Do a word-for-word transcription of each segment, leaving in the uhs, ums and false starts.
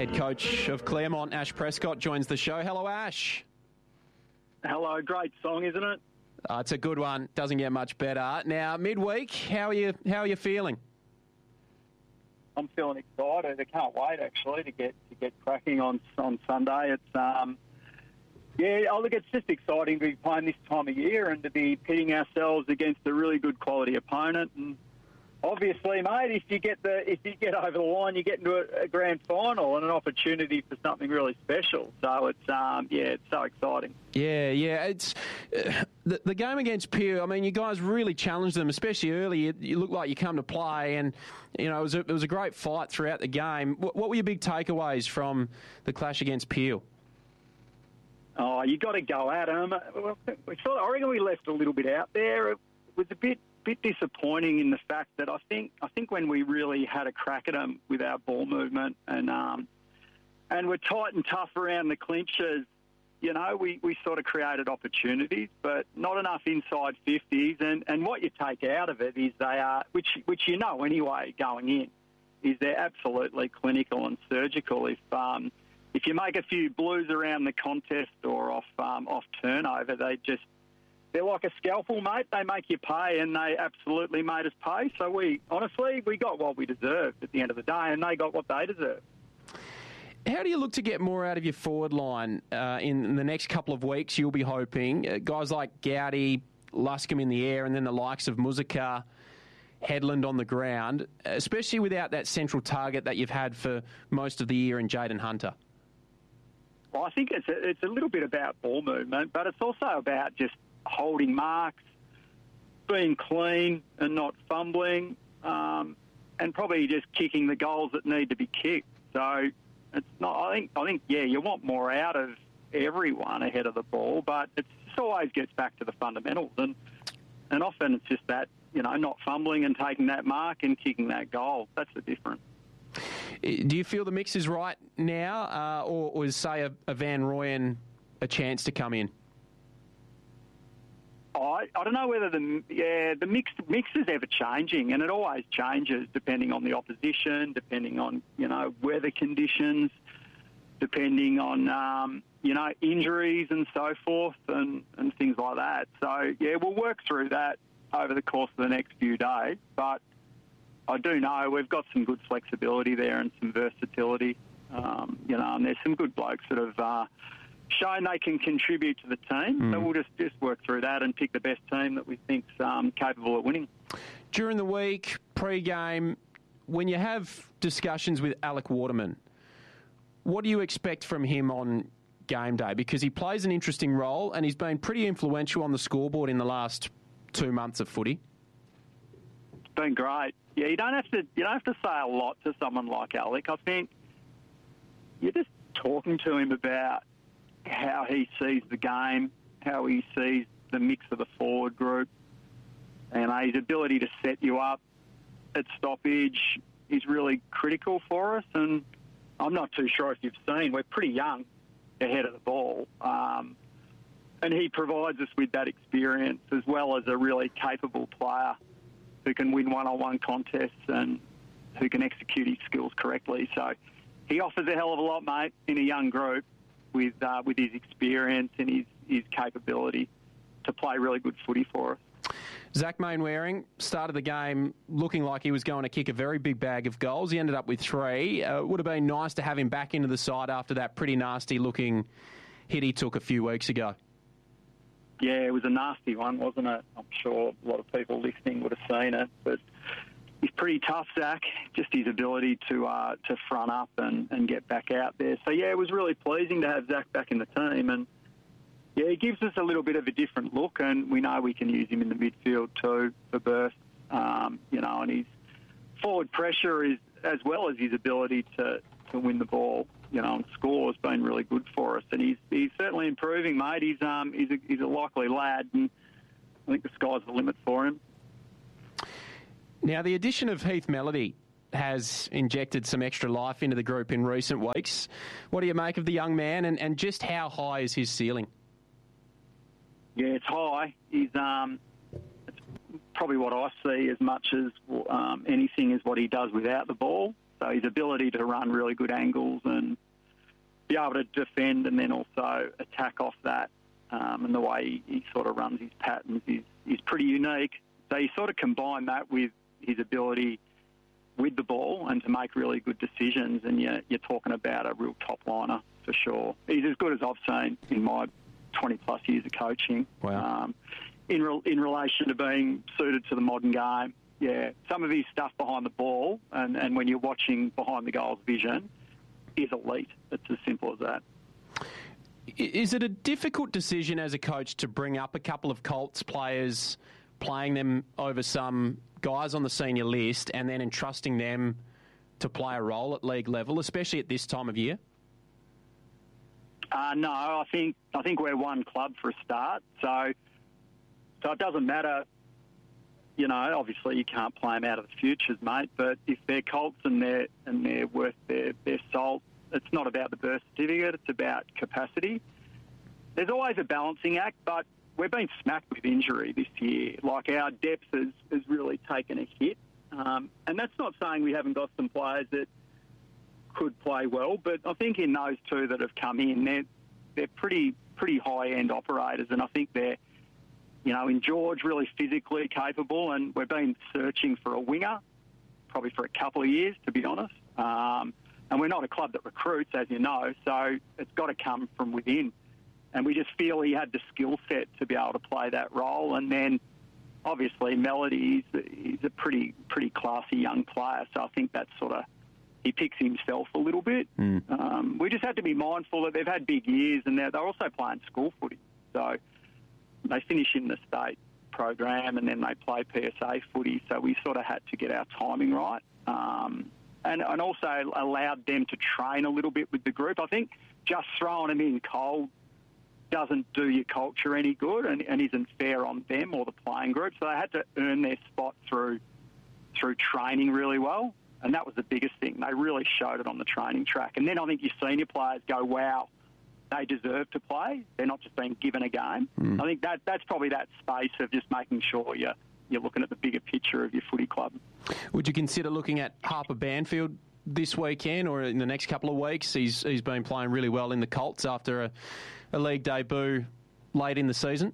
Head coach of Claremont, Ash Prescott, joins the show. Hello, Ash. Hello, great song, isn't it? Uh, it's a good one. Doesn't get much better. Now, midweek, how are you? How are you feeling? I'm feeling excited. I can't wait actually to get to get cracking on on Sunday. It's um, yeah, oh, look, it's just exciting to be playing this time of year and to be pitting ourselves against a really good quality opponent. And obviously, mate, if you get the if you get over the line, you get into a, a grand final and an opportunity for something really special. So it's um, yeah, it's so exciting. Yeah, yeah. It's uh, the, the game against Peel. I mean, you guys really challenged them, especially early. You, you looked like you come to play, and you know it was a, it was a great fight throughout the game. What, what were your big takeaways from the clash against Peel? Oh, you got to go at them. We sort of, I reckon we left a little bit out there. It was a bit bit disappointing in the fact that I think I think when we really had a crack at them with our ball movement and um, and we're tight and tough around the clinches. You know, we, we sort of created opportunities, but not enough inside fifties. And, and what you take out of it is they are, which which you know anyway going in, is they're absolutely clinical and surgical. If um, if you make a few blues around the contest or off um, off turnover, they just they're like a scalpel, mate. They make you pay, and they absolutely made us pay. So we honestly we got what we deserved at the end of the day, and they got what they deserved. How do you look to get more out of your forward line uh, in, in the next couple of weeks? You'll be hoping uh, guys like Gowdy, Luscombe in the air, and then the likes of Muzika, Headland on the ground, especially without that central target that you've had for most of the year in Jaden Hunter. Well, I think it's a, it's a little bit about ball movement, but it's also about just holding marks, being clean and not fumbling, um, and probably just kicking the goals that need to be kicked. So. It's not. I think. I think. Yeah, you want more out of everyone ahead of the ball, but it always gets back to the fundamentals, and and often it's just that you know not fumbling and taking that mark and kicking that goal. That's the difference. Do you feel the mix is right now, uh, or, or is say a, a Van Rooyen a chance to come in? I, I don't know whether the yeah the mix mix is ever changing, and it always changes depending on the opposition, depending on you know weather conditions, depending on um, you know injuries and so forth, and, and things like that. So yeah, we'll work through that over the course of the next few days. But I do know we've got some good flexibility there and some versatility. Um, you know, and there's some good blokes that have. Uh, shown they can contribute to the team. Mm. So we'll just, just work through that and pick the best team that we think's um, capable of winning. During the week, pre-game, when you have discussions with Alec Waterman, what do you expect from him on game day? Because he plays an interesting role and he's been pretty influential on the scoreboard in the last two months of footy. It's been great. Yeah, you don't have to you don't have to say a lot to someone like Alec. I think you're just talking to him about how he sees the game, how he sees the mix of the forward group, and his ability to set you up at stoppage is really critical for us. And I'm not too sure if you've seen, we're pretty young ahead of the ball, um, and he provides us with that experience as well as a really capable player who can win one-on-one contests and who can execute his skills correctly. So he offers a hell of a lot, mate, in a young group. With uh, with his experience and his, his capability to play really good footy for us. Zach Mainwaring started the game looking like he was going to kick a very big bag of goals. He ended up with three. Uh, it would have been nice to have him back into the side after that pretty nasty-looking hit he took a few weeks ago. Yeah, it was a nasty one, wasn't it? I'm sure a lot of people listening would have seen it, but he's pretty tough, Zach, just his ability to uh, to front up and, and get back out there. So, yeah, it was really pleasing to have Zach back in the team. And, yeah, he gives us a little bit of a different look, and we know we can use him in the midfield too for bursts. Um, you know, and his forward pressure is, as well as his ability to, to win the ball, you know, and score has been really good for us. And he's he's certainly improving, mate. He's, um, he's, a, he's a likely lad, and I think the sky's the limit for him. Now, the addition of Heath Melody has injected some extra life into the group in recent weeks. What do you make of the young man, and, and just how high is his ceiling? Yeah, it's high. He's um, it's probably what I see as much as um, anything is what he does without the ball. So his ability to run really good angles and be able to defend and then also attack off that, um, and the way he, he sort of runs his patterns is, is pretty unique. So you sort of combine that with his ability with the ball and to make really good decisions, and you're, you're talking about a real top liner for sure. He's as good as I've seen in my twenty plus years of coaching. Wow. Um, in re- in relation to being suited to the modern game, yeah, some of his stuff behind the ball and, and when you're watching behind the goals vision is elite. It's as simple as that. Is it a difficult decision as a coach to bring up a couple of Colts players, playing them over some guys on the senior list and then entrusting them to play a role at league level, especially at this time of year? Uh, no, I think I think we're one club for a start. So, so it doesn't matter. You know, obviously you can't play them out of the futures, mate. But if they're Colts and they're and they're worth their their salt, it's not about the birth certificate. It's about capacity. There's always a balancing act, but we've been smacked with injury this year. Like, our depth has, has really taken a hit. Um, and that's not saying we haven't got some players that could play well, but I think in those two that have come in, they're, they're pretty pretty high-end operators, and I think they're, you know, in George, really physically capable, and we've been searching for a winger probably for a couple of years, to be honest. Um, and we're not a club that recruits, as you know, so it's got to come from within. And we just feel he had the skill set to be able to play that role. And then, obviously, Melody, he's, he's a pretty pretty classy young player. So I think that's sort of, he picks himself a little bit. Mm. Um, we just had to be mindful that they've had big years and they're, they're also playing school footy. So they finish in the state program and then they play P S A footy. So we sort of had to get our timing right. Um, and, and also allowed them to train a little bit with the group. I think just throwing them in cold doesn't do your culture any good and, and isn't fair on them or the playing group. So they had to earn their spot through through training really well, and that was the biggest thing. They really showed it on the training track. And then I think your senior players go, wow, they deserve to play. They're not just being given a game. Mm. I think that that's probably that space of just making sure you're, you're looking at the bigger picture of your footy club. Would you consider looking at Harper Banfield this weekend or in the next couple of weeks? He's He's been playing really well in the Colts after a a league debut late in the season?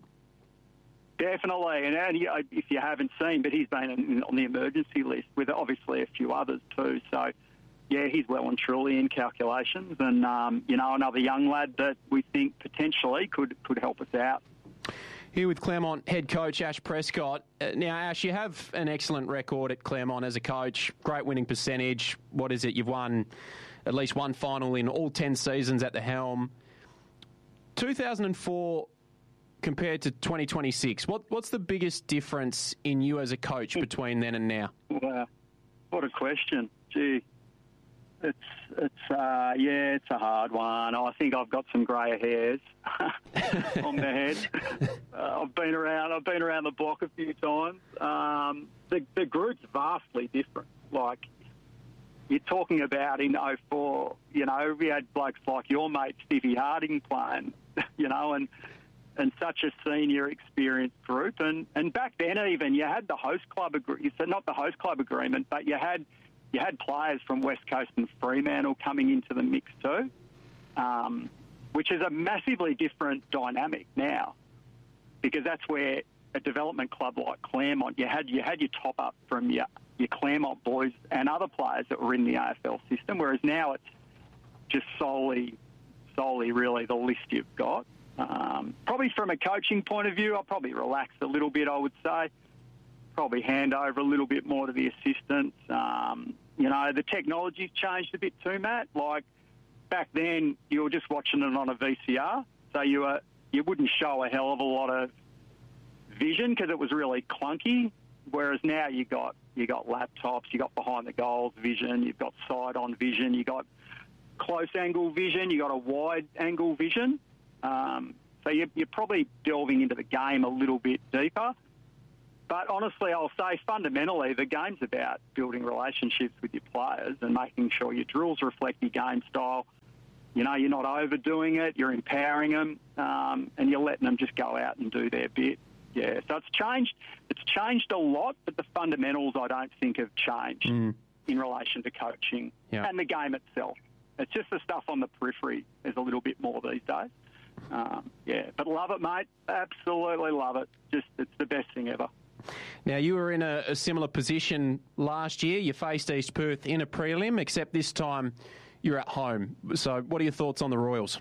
Definitely, and, and if you haven't seen, but he's been in, on the emergency list with obviously a few others too. So, yeah, he's well and truly in calculations, and um, you know, another young lad that we think potentially could could help us out. Here with Claremont head coach Ash Prescott. Uh, now, Ash, you have an excellent record at Claremont as a coach. Great winning percentage. What is it? You've won at least one final in all ten seasons at the helm. two thousand four compared to twenty twenty-six, what, what's the biggest difference in you as a coach between then and now? Wow, what a question. Gee, it's, it's uh, yeah, it's a hard one. I think I've got some grey hairs on the head. Uh, I've been around, I've been around the block a few times. Um, the, the group's vastly different. Like, you're talking about in oh four, you know, we had blokes like your mate, Stevie Harding, playing, you know, and and such a senior, experienced group. And, and back then even, you had the host club agreement, so not the host club agreement, but you had you had players from West Coast and Fremantle coming into the mix too, um, which is a massively different dynamic now, because that's where a development club like Claremont, you had you had your top up from your your Claremont boys and other players that were in the A F L system, whereas now it's just solely, solely really the list you've got. Um, probably from a coaching point of view, I'll probably relax a little bit, I would say. Probably hand over a little bit more to the assistants. Um, you know, the technology's changed a bit too, Matt. Like, back then, you were just watching it on a V C R, so you were you wouldn't show a hell of a lot of vision because it was really clunky. Whereas now you got you got laptops, you got behind the goals vision, you've got side on vision, you got close angle vision, you got a wide angle vision. Um, so you're, you're probably delving into the game a little bit deeper. But honestly, I'll say fundamentally the game's about building relationships with your players and making sure your drills reflect your game style. You know, you're not overdoing it, you're empowering them, um, and you're letting them just go out and do their bit. Yeah, so it's changed. It's changed a lot, but the fundamentals I don't think have changed. Mm. in relation to coaching yeah. and the game itself. It's just the stuff on the periphery. There's a little bit more these days. Um, yeah, but love it, mate. Absolutely love it. Just, it's the best thing ever. Now, you were in a, a similar position last year. You faced East Perth in a prelim, except this time you're at home. So what are your thoughts on the Royals?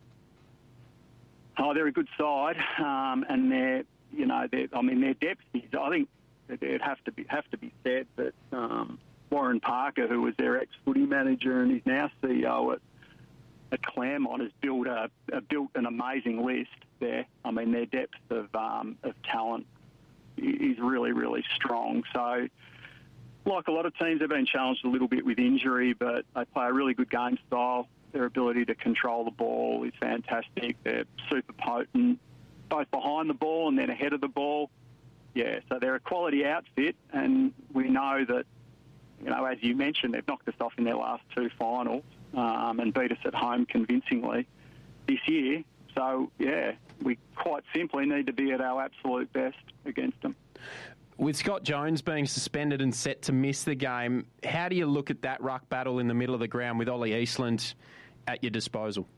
Oh, they're a good side, um, and they're, you know, they're, I mean, their depth is, I think it'd have to be have to be said that um, Warren Parker, who was their ex-footy manager and is now C E O at, at Claremont, has built a, a built an amazing list there. I mean, their depth of um, of talent is really, really strong. So, like a lot of teams, they've been challenged a little bit with injury, but they play a really good game style. Their ability to control the ball is fantastic. They're super potent, both behind the ball and then ahead of the ball. Yeah, so they're a quality outfit, and we know that, you know, as you mentioned, they've knocked us off in their last two finals um, and beat us at home convincingly this year. So, yeah, we quite simply need to be at our absolute best against them. With Scott Jones being suspended and set to miss the game, how do you look at that ruck battle in the middle of the ground with Ollie Eastland at your disposal?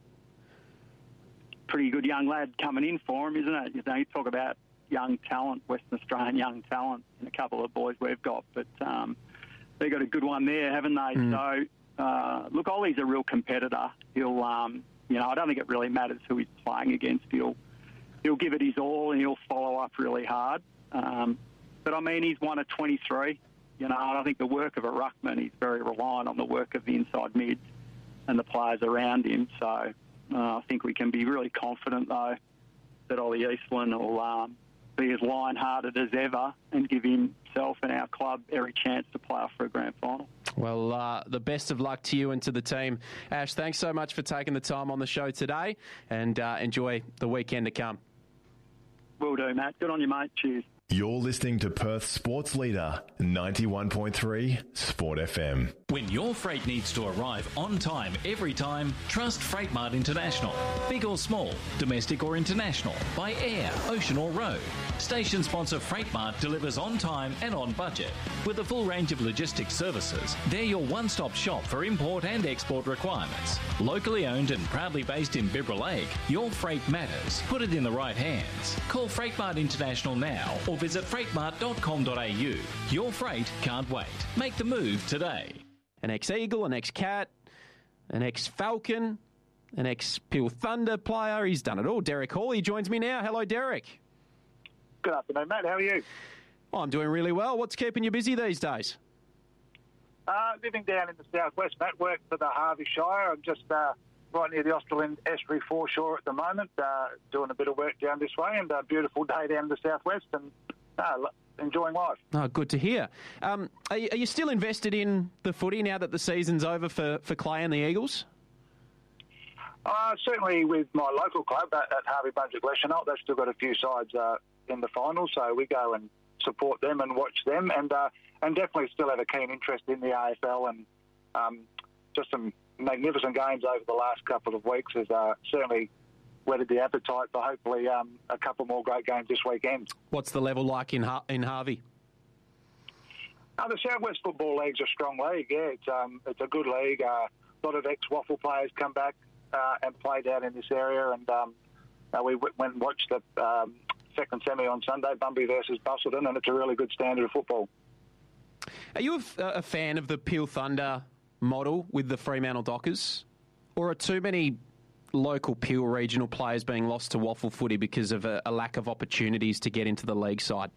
Pretty good young lad coming in for him, isn't it? You know, you talk about young talent, Western Australian young talent, and a couple of boys we've got, but um, they've got a good one there, haven't they? Mm. So, uh, look, Ollie's a real competitor. He'll, um, you know, I don't think it really matters who he's playing against. He'll, he'll give it his all and he'll follow up really hard. Um, but, I mean, he's one of twenty-three, you know, and I think the work of a ruckman, he's very reliant on the work of the inside mids and the players around him. So uh, I think we can be really confident, though, that Ollie Eastland will um, be as lion-hearted as ever and give himself and our club every chance to play off for a grand final. Well, uh, the best of luck to you and to the team. Ash, thanks so much for taking the time on the show today, and uh, enjoy the weekend to come. Will do, Matt. Good on you, mate. Cheers. You're listening to Perth Sports Leader, ninety-one point three Sport F M. When your freight needs to arrive on time, every time, trust Freightmart International. Big or small, domestic or international, by air, ocean or road. Station sponsor Freightmart delivers on time and on budget. With a full range of logistics services, they're your one-stop shop for import and export requirements. Locally owned and proudly based in Bibra Lake, your freight matters. Put it in the right hands. Call Freightmart International now or visit freightmart dot com dot a u. Your freight can't wait. Make the move today. An ex-Eagle, an ex-Cat, an ex-Falcon, an ex-Peel Thunder player. He's done it all. Derek Hawley joins me now. Hello, Derek. Good afternoon, Matt. How are you? Oh, I'm doing really well. What's keeping you busy these days? Uh, living down in the southwest, Matt. Work for the Harvey Shire. I'm just uh, right near the Australind Estuary foreshore at the moment, uh, doing a bit of work down this way, and a beautiful day down in the southwest, and uh, enjoying life. Oh, good to hear. Um, are, you, are you still invested in the footy now that the season's over for, for Clay and the Eagles? Uh, certainly with my local club at, at Harvey Brunswick Leschenault, they've still got a few sides uh, in the finals, so we go and support them and watch them, and uh, and definitely still have a keen interest in the A F L, and um, just some magnificent games over the last couple of weeks has uh, certainly whetted the appetite for hopefully um, a couple more great games this weekend. What's the level like in Har- in Harvey? Uh, the South West Football League's a strong league, yeah. It's um, it's a good league. Uh, a lot of ex-Waffle players come back uh, and play down in this area, and um, uh, we w- went and watched the um, second semi on Sunday, Bunbury versus Busselton, and it's a really good standard of football. Are you a, f- a fan of the Peel Thunder model with the Fremantle Dockers, or are too many local Peel regional players being lost to Waffle footy because of a, a lack of opportunities to get into the league side?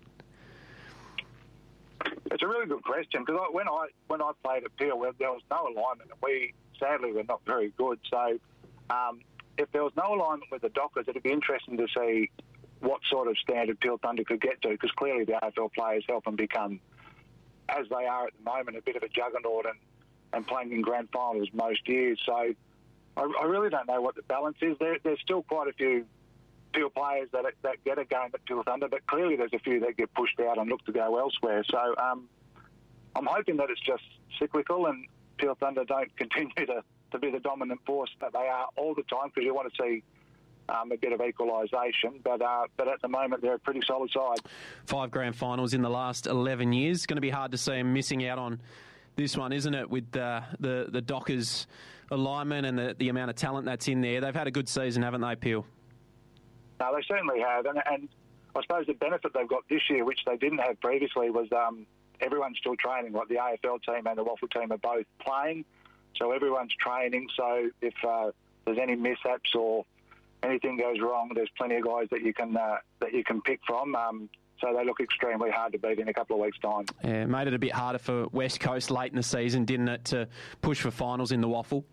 It's a really good question, because when I when I played at Peel, there was no alignment, and we sadly were not very good. So um, if there was no alignment with the Dockers, it'd be interesting to see what sort of standard Peel Thunder could get to, because clearly the A F L players help them become, as they are at the moment, a bit of a juggernaut and, and playing in grand finals most years. So I, I really don't know what the balance is. There, there's still quite a few Peel players that that get a game at Peel Thunder, but clearly there's a few that get pushed out and look to go elsewhere. So um, I'm hoping that it's just cyclical and Peel Thunder don't continue to, to be the dominant force that they are all the time, because you want to see Um, a bit of equalisation, but uh, but at the moment they're a pretty solid side. Five grand finals in the last eleven years. It's going to be hard to see them missing out on this one, isn't it, with uh, the, the Dockers alignment and the, the amount of talent that's in there. They've had a good season, haven't they, Peel? No, they certainly have. And, and I suppose the benefit they've got this year, which they didn't have previously, was um, everyone's still training. Like the A F L team and the Waffle team are both playing. So everyone's training. So if uh, there's any mishaps or anything goes wrong, there's plenty of guys that you can uh, that you can pick from. Um, so they look extremely hard to beat in a couple of weeks' time. Yeah, made it a bit harder for West Coast late in the season, didn't it, to push for finals in the Waffle?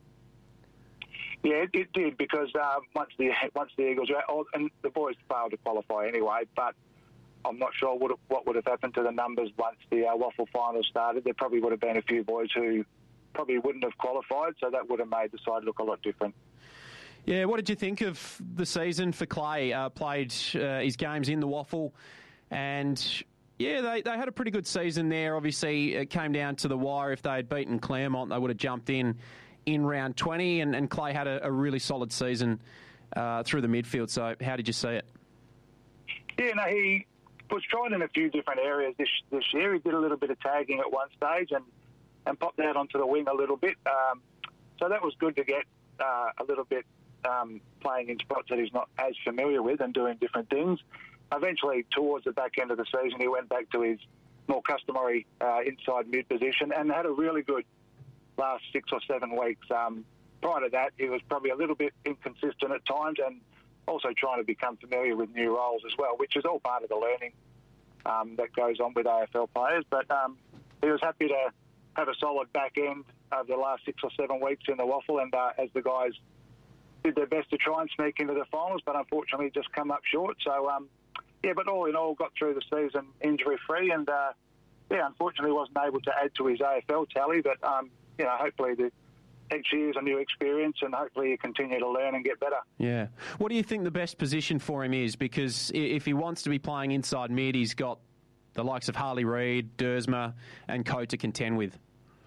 Yeah, it, it did, because uh, once the once the Eagles oh, and the boys failed to qualify anyway, but I'm not sure what what would have happened to the numbers once the uh, Waffle final started. There probably would have been a few boys who probably wouldn't have qualified, so that would have made the side look a lot different. Yeah, what did you think of the season for Clay? Uh, played uh, his games in the Waffle, and yeah, they, they had a pretty good season there. Obviously, it came down to the wire. If they had beaten Claremont, they would have jumped in in round twenty, and, and Clay had a, a really solid season uh, through the midfield. So how did you see it? Yeah, no, he was trying in a few different areas this this year. He did a little bit of tagging at one stage and, and popped out onto the wing a little bit. Um, so that was good to get uh, a little bit um, playing in spots that he's not as familiar with and doing different things. Eventually, towards the back end of the season, he went back to his more customary uh, inside mid position and had a really good last six or seven weeks. Um, prior to that, he was probably a little bit inconsistent at times and also trying to become familiar with new roles as well, which is all part of the learning um, that goes on with A F L players. But um, he was happy to have a solid back end of the last six or seven weeks in the Waffle, and uh, as the guys did their best to try and sneak into the finals, but unfortunately just come up short. So, um, yeah, but all in all, got through the season injury-free, and, uh, yeah, unfortunately wasn't able to add to his A F L tally, but, um, you know, hopefully the each year is a new experience, and hopefully you continue to learn and get better. Yeah. What do you think the best position for him is? Because if he wants to be playing inside mid, he's got the likes of Harley Reid, Dersma and Coe to contend with.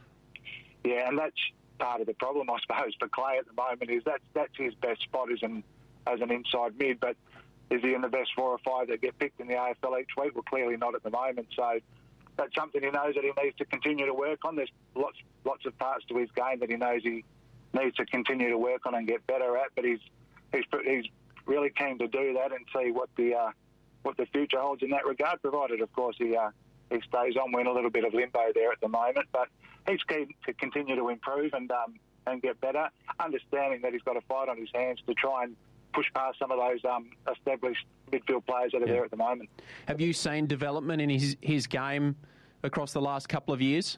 Yeah, and that's part of the problem, I suppose, for Clay at the moment, is that's, that's his best spot as an, as an inside mid, but is he in the best four or five that get picked in the A F L each week? Well, clearly not at the moment, so that's something he knows that he needs to continue to work on. There's lots lots of parts to his game that he knows he needs to continue to work on and get better at, but he's he's he's really keen to do that and see what the uh, what the future holds in that regard, provided, of course, he uh, he stays on. We're in a little bit of limbo there at the moment, but he's keen to continue to improve and um, and get better, understanding that he's got a fight on his hands to try and push past some of those um, established midfield players that are yeah. there at the moment. Have you seen development in his, his game across the last couple of years?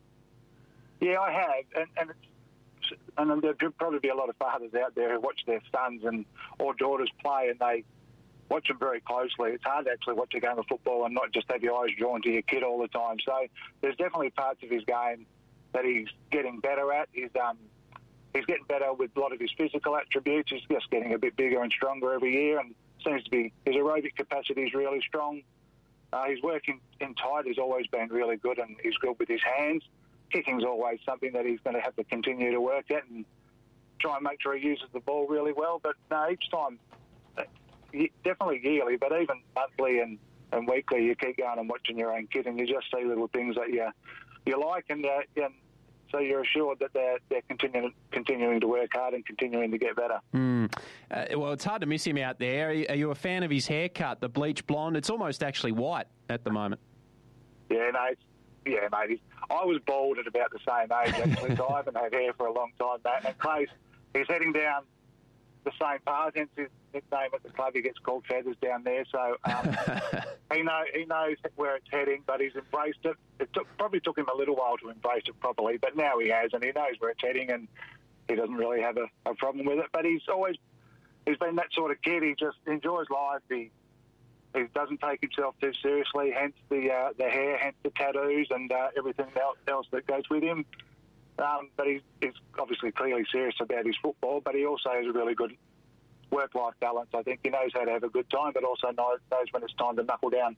Yeah, I have. And, and, it's, and there'll probably be a lot of fathers out there who watch their sons and or daughters play, and they watch them very closely. It's hard to actually watch a game of football and not just have your eyes drawn to your kid all the time. So there's definitely parts of his game that he's getting better at. He's um, He's getting better with a lot of his physical attributes. He's just getting a bit bigger and stronger every year, and seems to be his aerobic capacity is really strong. Uh, his working in tight has always been really good, and he's good with his hands. Kicking's always something that he's going to have to continue to work at and try and make sure he uses the ball really well. But no, each time, definitely yearly, but even monthly and, and weekly, you keep going and watching your own kid, and you just see little things that you you like, and, uh, and so you're assured that they're, they're continuing, continuing to work hard and continuing to get better. Mm. Uh, well, it's hard to miss him out there. Are you, are you a fan of his haircut, the bleach blonde? It's almost actually white at the moment. Yeah, no, it's, yeah, mate. He's, I was bald at about the same age, actually, so I haven't had hair for a long time, mate. And Clay's, he's heading down the same path, hence his nickname at the club. He gets called Feathers down there, so um, he know he knows where it's heading, but he's embraced it. It took, probably took him a little while to embrace it properly, but now he has, and he knows where it's heading, and he doesn't really have a, a problem with it. But he's always he's been that sort of kid. He just enjoys life. He he doesn't take himself too seriously, hence the uh, the hair, hence the tattoos, and uh, everything else that goes with him. Um, but he's, he's obviously clearly serious about his football, but he also has a really good work-life balance. I think he knows how to have a good time, but also knows, knows when it's time to knuckle down.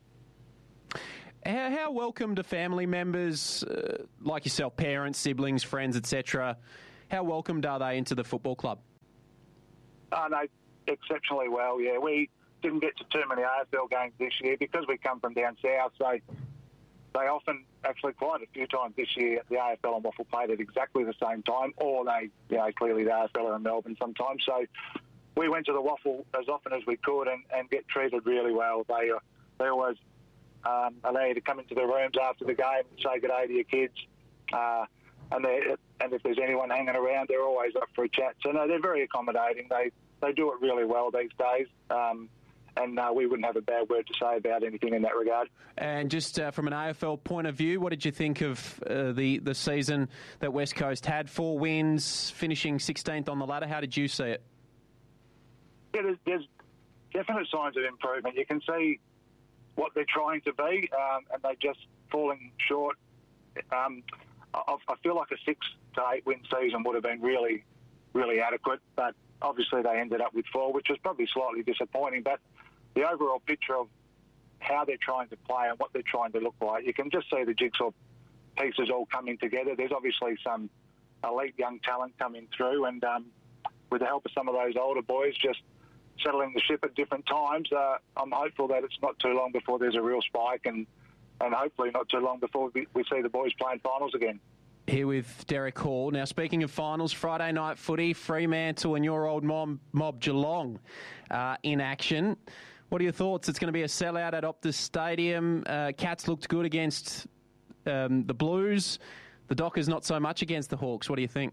How, how welcome to family members uh, like yourself, parents, siblings, friends, et cetera, how welcomed are they into the football club? Oh, no, exceptionally well, yeah. We didn't get to too many A F L games this year because we come from down south, so they often, actually quite a few times this year, the A F L and Waffle played at exactly the same time, or they, you know, clearly the A F L are in Melbourne sometimes. So we went to the Waffle as often as we could and, and get treated really well. They, uh, they always um, allow you to come into the rooms after the game and say good day to your kids. Uh, and, and if there's anyone hanging around, they're always up for a chat. So, no, they're very accommodating. They, they do it really well these days. Um, And uh, we wouldn't have a bad word to say about anything in that regard. And just uh, from an A F L point of view, what did you think of uh, the, the season that West Coast had? Four wins, finishing sixteenth on the ladder. How did you see it? Yeah, there's, there's definite signs of improvement. You can see what they're trying to be, um, and they're just falling short. Um, I, I feel like a six to eight win season would have been really, really adequate, but obviously they ended up with four, which was probably slightly disappointing. But the overall picture of how they're trying to play and what they're trying to look like, you can just see the jigsaw pieces all coming together. There's obviously some elite young talent coming through, and um, with the help of some of those older boys just settling the ship at different times, uh, I'm hopeful that it's not too long before there's a real spike, and, and hopefully not too long before we, we see the boys playing finals again. Here with Derek Hall. Now, speaking of finals, Friday night footy, Fremantle and your old mob, mob Geelong uh, in action. What are your thoughts? It's going to be a sellout at Optus Stadium. Uh, Cats looked good against um, the Blues. The Dockers not so much against the Hawks. What do you think?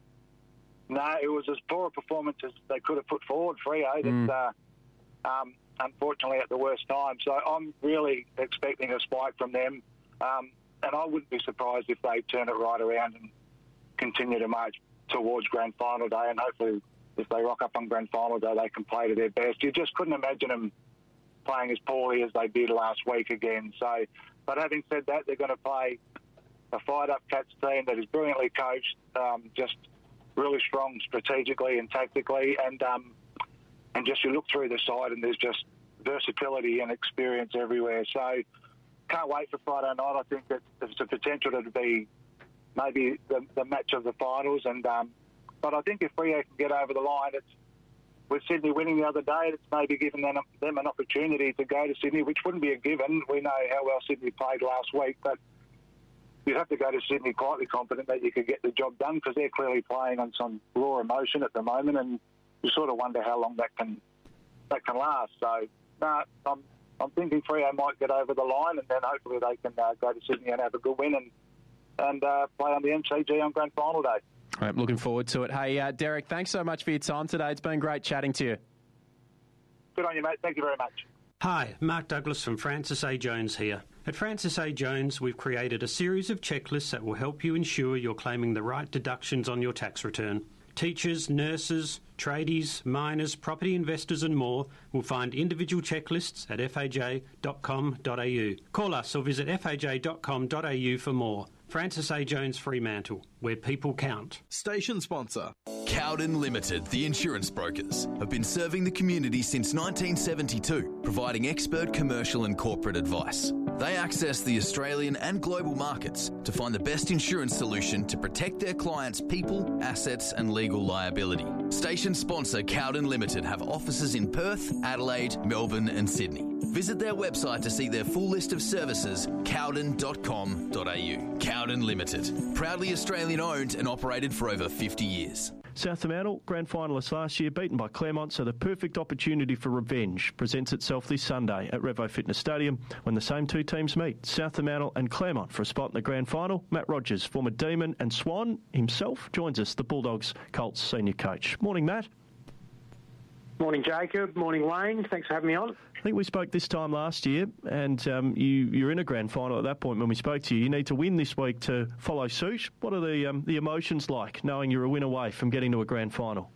No, it was as poor a performance as they could have put forward, Freo. Mm. That's, uh, um, unfortunately, at the worst time. So I'm really expecting a spike from them. Um, and I wouldn't be surprised if they turn it right around and continue to march towards grand final day. And hopefully, if they rock up on grand final day, they can play to their best. You just couldn't imagine them playing as poorly as they did last week again. So, but having said that, they're going to play a fired-up Cats team that is brilliantly coached, um, just really strong strategically and tactically, and um, and just you look through the side and there's just versatility and experience everywhere. So can't wait for Friday night. I think that there's a potential to be maybe the, the match of the finals, and um, but I think if Freo can get over the line, it's with Sydney winning the other day, it's maybe given them, them an opportunity to go to Sydney, which wouldn't be a given. We know how well Sydney played last week, but you'd have to go to Sydney quietly confident that you could get the job done, because they're clearly playing on some raw emotion at the moment, and you sort of wonder how long that can that can last. So, no, I'm I'm thinking Freo might get over the line, and then hopefully they can uh, go to Sydney and have a good win and and uh, play on the M C G on grand final day. All right, looking forward to it. Hey, uh, Derek, thanks so much for your time today. It's been great chatting to you. Good on you, mate. Thank you very much. Hi, Mark Douglas from Francis A. Jones here. At Francis A. Jones, we've created a series of checklists that will help you ensure you're claiming the right deductions on your tax return. Teachers, nurses, tradies, miners, property investors and more will find individual checklists at f a j dot com dot a u. Call us or visit f a j dot com dot a u for more. Francis A. Jones Fremantle, where people count. Station sponsor. Cowden Limited, the insurance brokers, have been serving the community since nineteen seventy-two, providing expert commercial and corporate advice. They access the Australian and global markets to find the best insurance solution to protect their clients' people, assets and legal liability. Station sponsor Cowden Limited have offices in Perth, Adelaide, Melbourne and Sydney. Visit their website to see their full list of services, cowden dot com dot a u. Cowden Limited, proudly Australian owned and operated for over fifty years. South Fremantle, grand finalists last year, beaten by Claremont, so the perfect opportunity for revenge presents itself this Sunday at Revo Fitness Stadium when the same two teams meet, South Fremantle and Claremont, for a spot in the grand final. Matt Rogers, former Demon and Swan himself, joins us, the Bulldogs Colts senior coach. Morning, Matt. Morning, Jacob. Morning, Wayne. Thanks for having me on. I think we spoke this time last year, and um, you, you're in a grand final at that point when we spoke to you. You need to win this week to follow suit. What are the um, the emotions like, knowing you're a win away from getting to a grand final?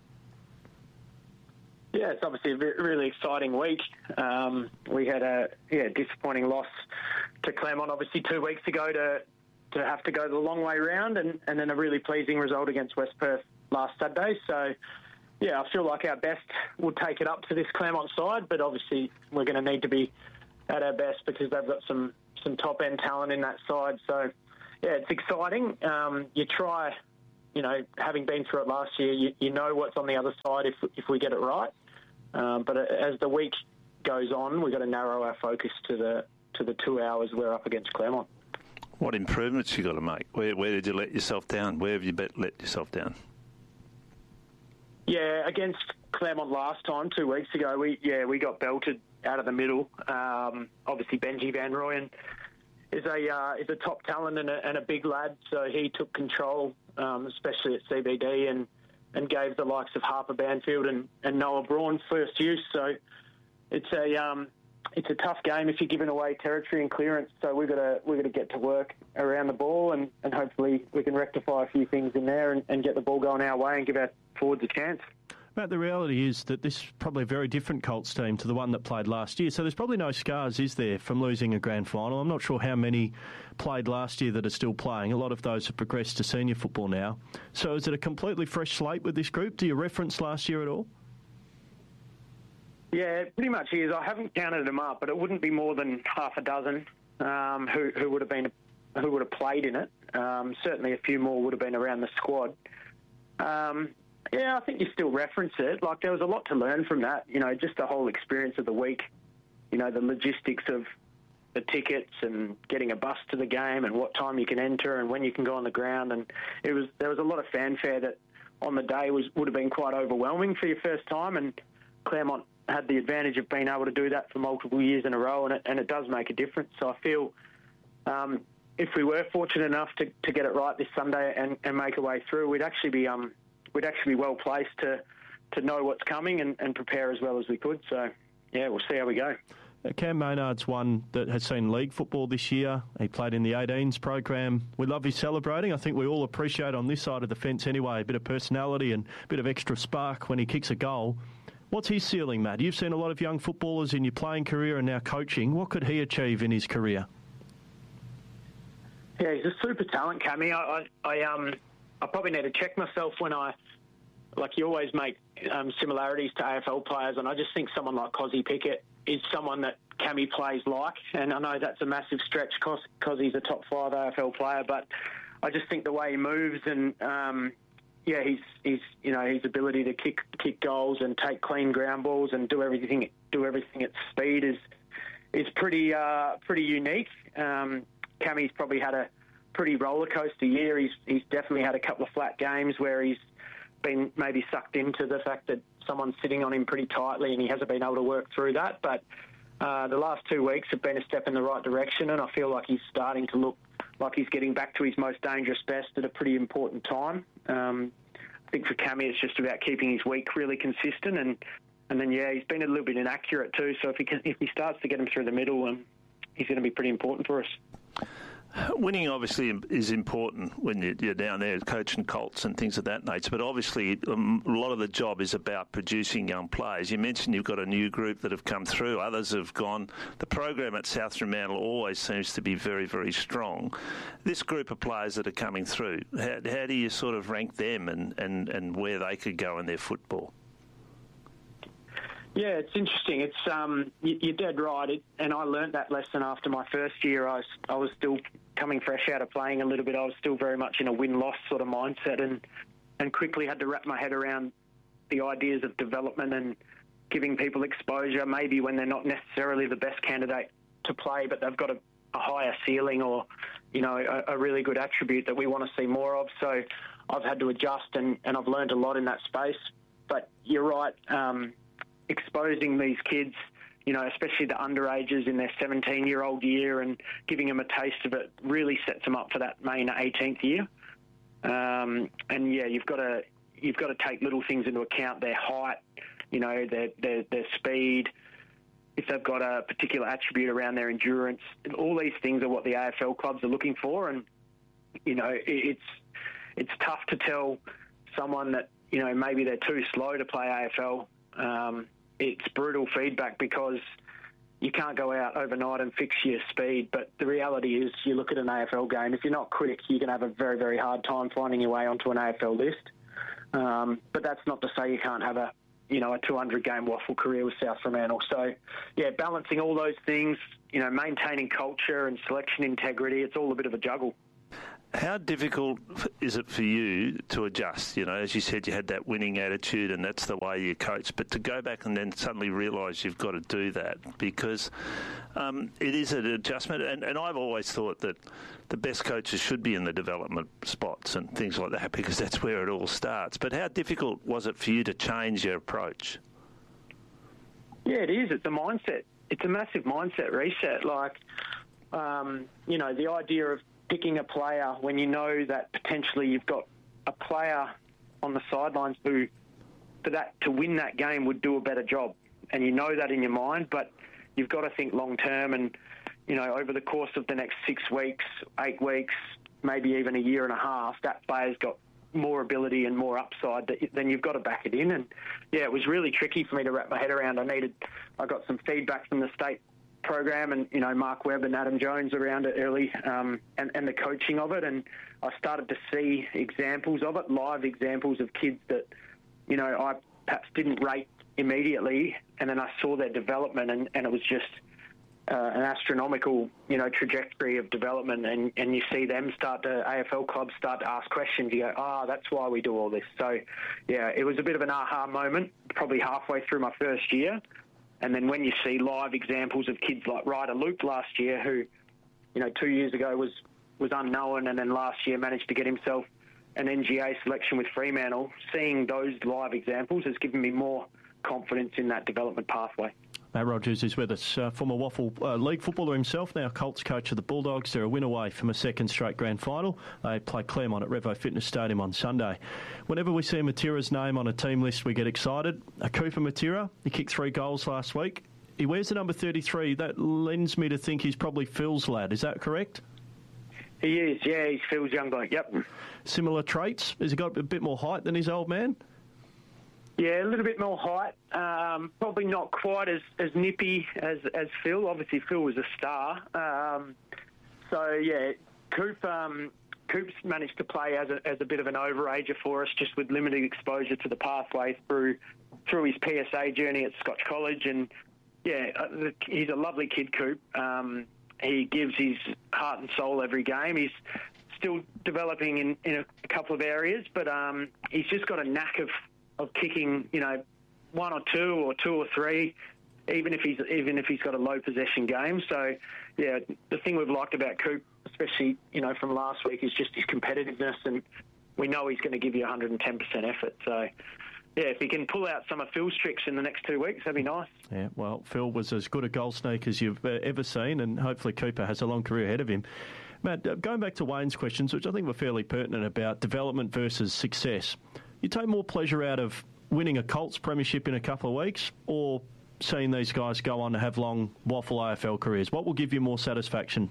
Yeah, it's obviously a really exciting week. Um, we had a yeah disappointing loss to Claremont, obviously, two weeks ago to to have to go the long way round, and, and then a really pleasing result against West Perth last Saturday. So, yeah, I feel like our best will take it up to this Claremont side, but obviously we're going to need to be at our best because they've got some, some top-end talent in that side. So, yeah, it's exciting. Um, you try, you know, having been through it last year, you, you know what's on the other side if if we get it right. Um, but as the week goes on, we've got to narrow our focus to the to the two hours we're up against Claremont. What improvements you got to make? Where, where did you let yourself down? Where have you bet, let yourself down? Yeah, against Claremont last time, two weeks ago, we yeah we got belted out of the middle. Um, obviously, Benji Van Rooyen is a uh, is a top talent and a, and a big lad, so he took control, um, especially at C B D, and, and gave the likes of Harper Banfield and, and Noah Braun first use. So it's a um, it's a tough game if you're giving away territory and clearance. So we've got to we've got to get to work around the ball, and, and hopefully we can rectify a few things in there and, and get the ball going our way and give our forwards a chance. Matt, the reality is that this is probably a very different Colts team to the one that played last year. So there's probably no scars, is there, from losing a grand final? I'm not sure how many played last year that are still playing. A lot of those have progressed to senior football now. So is it a completely fresh slate with this group? Do you reference last year at all? Yeah, it pretty much is. I haven't counted them up, but it wouldn't be more than half a dozen um, who, who would have been who would have played in it. Um, certainly a few more would have been around the squad. Um, Yeah, I think you still reference it. Like, there was a lot to learn from that, you know, just the whole experience of the week, you know, the logistics of the tickets and getting a bus to the game and what time you can enter and when you can go on the ground. And it was there was a lot of fanfare that on the day was would have been quite overwhelming for your first time, and Claremont had the advantage of being able to do that for multiple years in a row, and it, and it does make a difference. So I feel um, if we were fortunate enough to, to get it right this Sunday and, and make our way through, we'd actually be... um. we'd actually be well placed to, to know what's coming and, and prepare as well as we could. So, yeah, we'll see how we go. Cam Maynard's one that has seen league football this year. He played in the eighteens program. We love his celebrating. I think we all appreciate on this side of the fence anyway, a bit of personality and a bit of extra spark when he kicks a goal. What's his ceiling, Matt? You've seen a lot of young footballers in your playing career and now coaching. What could he achieve in his career? Yeah, he's a super talent, Cammy. I, I, I um... I probably need to check myself when I, like you always make um, similarities to A F L players, and I just think someone like Cozzy Pickett is someone that Cammy plays like, and I know that's a massive stretch because he's a top five A F L player, but I just think the way he moves and, um, yeah, he's, he's you know, his ability to kick kick goals and take clean ground balls and do everything do everything at speed is is pretty uh, pretty unique. Um, Cammy's probably had a pretty roller coaster year. He's he's definitely had a couple of flat games where he's been maybe sucked into the fact that someone's sitting on him pretty tightly and he hasn't been able to work through that. But uh, the last two weeks have been a step in the right direction, and I feel like he's starting to look like he's getting back to his most dangerous best at a pretty important time. Um, I think for Cammy it's just about keeping his week really consistent, and, and then, yeah, he's been a little bit inaccurate too, so if he, can, if he starts to get him through the middle, um, he's going to be pretty important for us. Winning obviously is important when you're down there coaching Colts and things of that nature, but obviously um, a lot of the job is about producing young players. You mentioned you've got a new group that have come through, others have gone. The program at South Fremantle always seems to be very, very strong. This group of players that are coming through, how, how do you sort of rank them and, and, and where they could go in their football? Yeah, it's interesting. It's um, you're dead right, it, and I learnt that lesson after my first year. I was, I was still coming fresh out of playing a little bit. I was still very much in a win-loss sort of mindset, and and quickly had to wrap my head around the ideas of development and giving people exposure, maybe when they're not necessarily the best candidate to play, but they've got a, a higher ceiling or, you know, a, a really good attribute that we want to see more of. So I've had to adjust, and, and I've learned a lot in that space. But you're right. Um, exposing these kids, you know, especially the underages in their seventeen-year-old year, and giving them a taste of it really sets them up for that main eighteenth year. Um, and yeah, you've got to you've got to take little things into account: their height, you know, their their, their speed. If they've got a particular attribute around their endurance, all these things are what the A F L clubs are looking for. And you know, it's it's tough to tell someone that, you know, maybe they're too slow to play A F L. Um, it's brutal feedback because you can't go out overnight and fix your speed. But the reality is, you look at an A F L game, if you're not quick, you're going to have a very, very hard time finding your way onto an A F L list. Um, but that's not to say you can't have a, you know, a two hundred game waffle career with South Fremantle. So, yeah, balancing all those things, you know, maintaining culture and selection integrity, it's all a bit of a juggle. How difficult is it for you to adjust? You know, as you said, you had that winning attitude and that's the way you coach, but to go back and then suddenly realise you've got to do that because um, it is an adjustment. And, and I've always thought that the best coaches should be in the development spots and things like that because that's where it all starts. But how difficult was it for you to change your approach? Yeah, it is. It's a mindset. It's a massive mindset reset. Like, um, you know, the idea of picking a player when you know that potentially you've got a player on the sidelines who, for that to win that game, would do a better job, and you know that in your mind. But you've got to think long term, and you know over the course of the next six weeks, eight weeks, maybe even a year and a half, that player's got more ability and more upside. That, then you've got to back it in. And yeah, it was really tricky for me to wrap my head around. I needed, I got some feedback from the state program and, you know, Mark Webb and Adam Jones around it early um, and, and the coaching of it. And I started to see examples of it, live examples of kids that, you know, I perhaps didn't rate immediately. And then I saw their development and, and it was just uh, an astronomical, you know, trajectory of development. And, and you see them start to, A F L clubs start to ask questions. You go, ah, oh, that's why we do all this. So, yeah, it was a bit of an aha moment, probably halfway through my first year. And then when you see live examples of kids like Ryder Luke last year, who, you know, two years ago was, was unknown and then last year managed to get himself an N G A selection with Fremantle, seeing those live examples has given me more confidence in that development pathway. Matt Rogers is with us, uh, former Waffle uh, League footballer himself, now Colts coach of the Bulldogs. They're a win away from a second straight grand final. They play Claremont at Revo Fitness Stadium on Sunday. Whenever we see Matera's name on a team list, we get excited. A Cooper Matera, he kicked three goals last week. He wears the number thirty-three. That lends me to think he's probably Phil's lad. Is that correct? He is, yeah. He's Phil's young bloke, yep. Similar traits? Has he got a bit more height than his old man? Yeah, a little bit more height. Um, probably not quite as, as nippy as, as Phil. Obviously, Phil was a star. Um, so, yeah, Coop, um, Coop's managed to play as a, as a bit of an overager for us, just with limited exposure to the pathway through through his P S A journey at Scotch College. And, yeah, he's a lovely kid, Coop. Um, he gives his heart and soul every game. He's still developing in, in a couple of areas, but um, he's just got a knack of of kicking, you know, one or two or two or three, even if he's even if he's got a low possession game. So, yeah, the thing we've liked about Coop, especially, you know, from last week, is just his competitiveness, and we know he's going to give you one hundred ten percent effort. So, yeah, if he can pull out some of Phil's tricks in the next two weeks, that'd be nice. Yeah, well, Phil was as good a goal sneak as you've uh, ever seen, and hopefully Cooper has a long career ahead of him. Matt, uh, going back to Wayne's questions, which I think were fairly pertinent about development versus success, you take more pleasure out of winning a Colts premiership in a couple of weeks or seeing these guys go on to have long Waffle A F L careers? What will give you more satisfaction?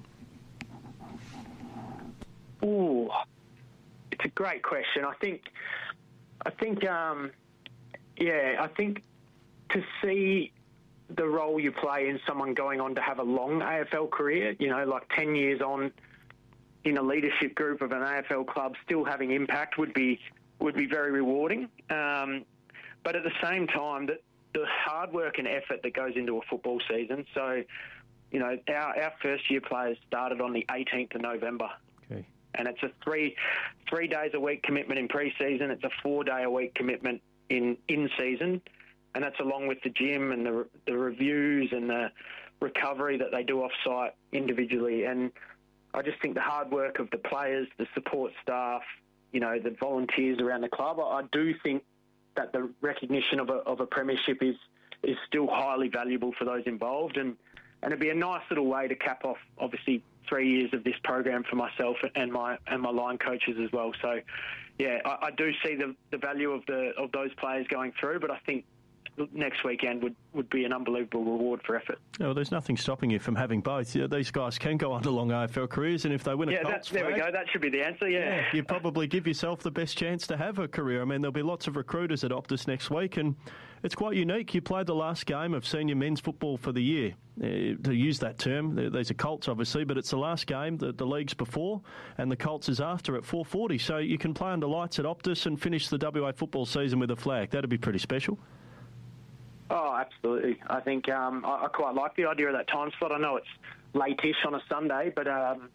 Ooh, it's a great question. I think, I think, um, yeah, I think to see the role you play in someone going on to have a long A F L career, you know, like ten years on in a leadership group of an A F L club, still having impact would be would be very rewarding. Um, but at the same time, the, the hard work and effort that goes into a football season. So, you know, our, our first year players started on the eighteenth of November. Okay. And it's a three three days a week commitment in pre-season. It's a four day a week commitment in in season. And that's along with the gym and the the reviews and the recovery that they do off-site individually. And I just think the hard work of the players, the support staff, you know, the volunteers around the club, I do think that the recognition of a, of a premiership is is still highly valuable for those involved. And, and it'd be a nice little way to cap off, obviously, three years of this program for myself and my and my line coaches as well. So, yeah, I, I do see the, the value of the of those players going through, but I think next weekend would, would be an unbelievable reward for effort. Oh, there's nothing stopping you from having both. Yeah, these guys can go on to long A F L careers, and if they win a yeah, Colts that, there flag, we go. That should be the answer, yeah. yeah. You probably give yourself the best chance to have a career. I mean, there'll be lots of recruiters at Optus next week, and it's quite unique. You played the last game of senior men's football for the year, uh, to use that term. These are Colts, obviously, but it's the last game, the, the league's before, and the Colts is after at four forty. So you can play under lights at Optus and finish the W A football season with a flag. That'd be pretty special. Oh, absolutely. I think um, I, I quite like the idea of that time slot. I know it's late-ish on a Sunday, but um,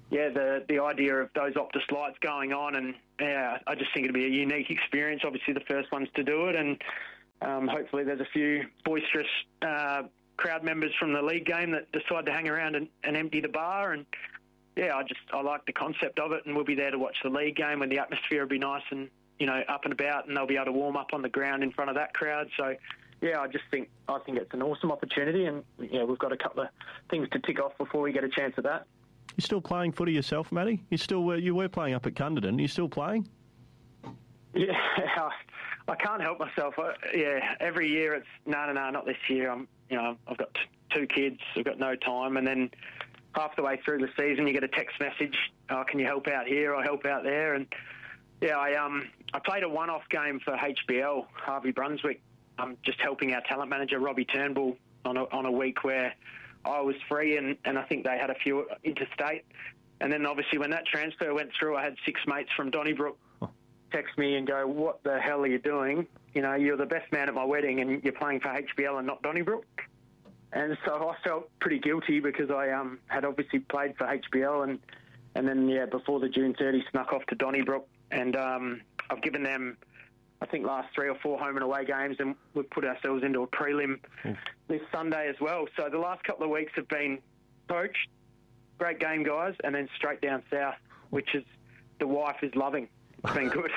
yeah, the the idea of those Optus lights going on, and yeah, I just think it'd be a unique experience. Obviously, the first ones to do it, and um, hopefully there's a few boisterous uh, crowd members from the league game that decide to hang around and, and empty the bar. And yeah, I just I like the concept of it, and we'll be there to watch the league game, and the atmosphere will be nice and, you know, up and about, and they'll be able to warm up on the ground in front of that crowd. So yeah, I just think I think it's an awesome opportunity, and yeah, we've got a couple of things to tick off before we get a chance at that. You still playing footy yourself, Matty? You still uh, you were playing up at Cunderton. Are you still playing? Yeah, I can't help myself. I, yeah, every year it's no, no, no, not this year. I'm, you know, I've got t- two kids. I've got no time, and then half the way through the season, you get a text message. Oh, can you help out here or help out there? And yeah, I um I played a one-off game for H B L, Harvey Brunswick. I'm just helping our talent manager, Robbie Turnbull, on a, on a week where I was free, and, and I think they had a few interstate. And then obviously when that transfer went through, I had six mates from Donnybrook text me and go, what the hell are you doing? You know, you're the best man at my wedding and you're playing for H B L and not Donnybrook. And so I felt pretty guilty because I um, had obviously played for H B L, and, and then, yeah, before the June thirtieth, snuck off to Donnybrook. And um, I've given them, I think, last three or four home and away games, and we've put ourselves into a prelim mm. this Sunday as well. So the last couple of weeks have been coach, great game, guys, and then straight down south, which is the wife is loving. It's been good.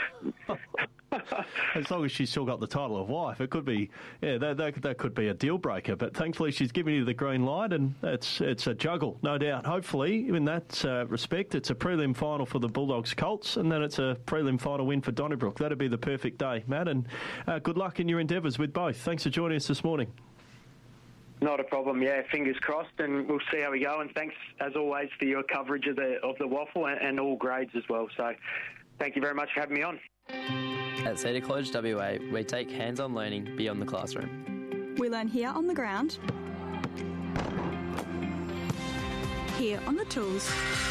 As long as she's still got the title of wife, it could be, yeah, that, that, that could be a deal breaker. But thankfully, she's given you the green light, and it's it's a juggle, no doubt. Hopefully, in that uh, respect, it's a prelim final for the Bulldogs Colts, and then it's a prelim final win for Donnybrook. That'd be the perfect day, Matt. And uh, good luck in your endeavours with both. Thanks for joining us this morning. Not a problem. Yeah, fingers crossed, and we'll see how we go. And thanks, as always, for your coverage of the of the waffle and, and all grades as well. So, thank you very much for having me on. At Cedar College W A, we take hands-on learning beyond the classroom. We learn here on the ground, here on the tools,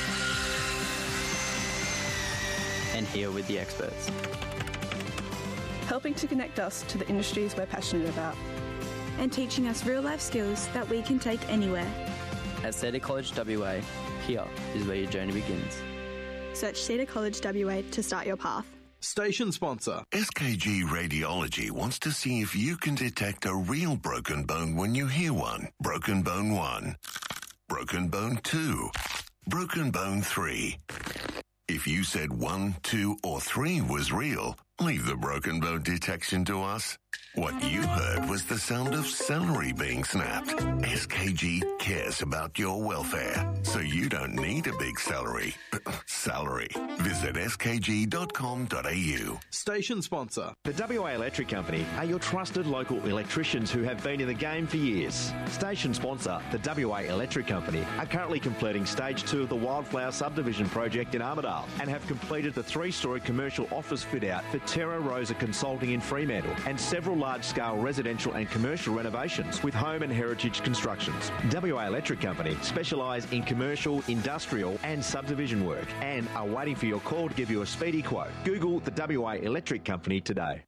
and here with the experts, helping to connect us to the industries we're passionate about, and teaching us real-life skills that we can take anywhere. At Cedar College W A, here is where your journey begins. Search Cedar College W A to start your path. Station sponsor. S K G Radiology wants to see if you can detect a real broken bone when you hear one. Broken bone one. Broken bone two. Broken bone three. If you said one, two, or three was real, leave the broken bone detection to us. What you heard was the sound of celery being snapped. S K G cares about your welfare, so you don't need a big celery. Salary. Visit s k g dot com dot a u. Station sponsor. The W A Electric Company are your trusted local electricians who have been in the game for years. Station sponsor, the W A Electric Company, are currently completing stage two of the Wildflower Subdivision project in Armidale and have completed the three-storey commercial office fit-out for Terra Rosa Consulting in Fremantle and several large-scale residential and commercial renovations with Home and Heritage Constructions. W A Electric Company specialise in commercial, industrial and subdivision work and are waiting for your call to give you a speedy quote. Google the W A Electric Company today.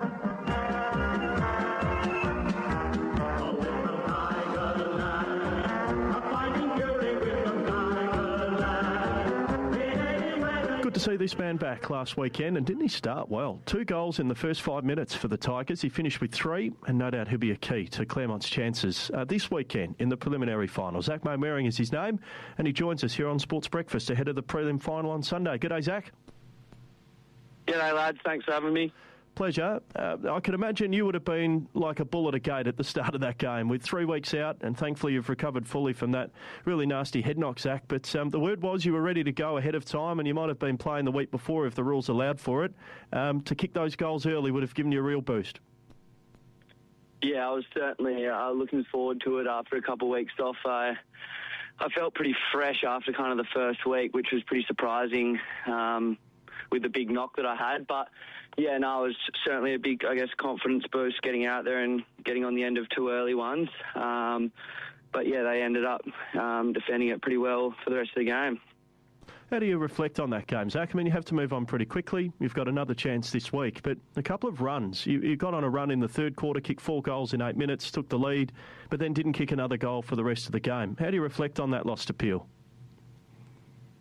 Good to see this man back last weekend, and didn't he start well? Two goals in the first five minutes for the Tigers. He finished with three, and no doubt he'll be a key to Claremont's chances uh, this weekend in the preliminary final. Zach Momaring is his name, and he joins us here on Sports Breakfast ahead of the prelim final on Sunday. G'day, Zach. G'day, lads. Thanks for having me. Pleasure. Uh, I can imagine you would have been like a bull at a gate at the start of that game with three weeks out, and thankfully you've recovered fully from that really nasty head knock, Zach. But um, the word was you were ready to go ahead of time, and you might have been playing the week before if the rules allowed for it. Um, to kick those goals early would have given you a real boost. Yeah, I was certainly uh, looking forward to it after a couple of weeks off. I, I felt pretty fresh after kind of the first week, which was pretty surprising um, with the big knock that I had. But yeah, no, it was certainly a big, I guess, confidence boost getting out there and getting on the end of two early ones. Um, but, yeah, they ended up um, defending it pretty well for the rest of the game. How do you reflect on that game, Zach? I mean, you have to move on pretty quickly. You've got another chance this week, but a couple of runs. You, you got on a run in the third quarter, kicked four goals in eight minutes, took the lead, but then didn't kick another goal for the rest of the game. How do you reflect on that loss to Peel?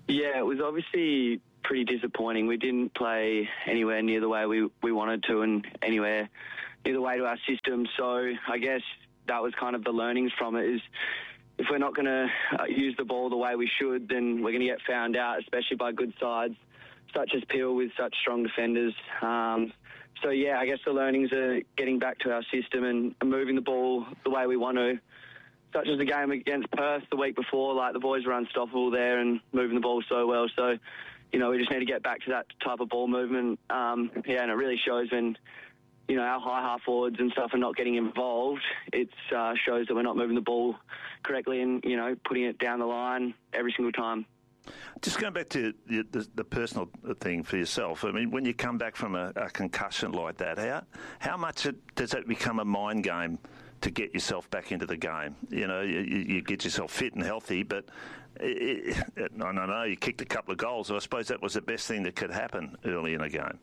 Yeah, it was obviously pretty disappointing. We didn't play anywhere near the way we, we wanted to and anywhere near the way to our system. So I guess that was kind of the learnings from it is if we're not going to uh, use the ball the way we should, then we're going to get found out, especially by good sides such as Peel with such strong defenders. Um, so, yeah, I guess the learnings are getting back to our system and, and moving the ball the way we want to, such as the game against Perth the week before. Like, the boys were unstoppable there and moving the ball so well. So, you know, we just need to get back to that type of ball movement. Um, yeah, and it really shows when, you know, our high half forwards and stuff are not getting involved. It uh, shows that we're not moving the ball correctly and, you know, putting it down the line every single time. Just going back to the, the, the personal thing for yourself, I mean, when you come back from a, a concussion like that, how how much it, does that become a mind game to get yourself back into the game? You know, you, you get yourself fit and healthy, but it, it, I don't know, you kicked a couple of goals. So I suppose that was the best thing that could happen early in a game.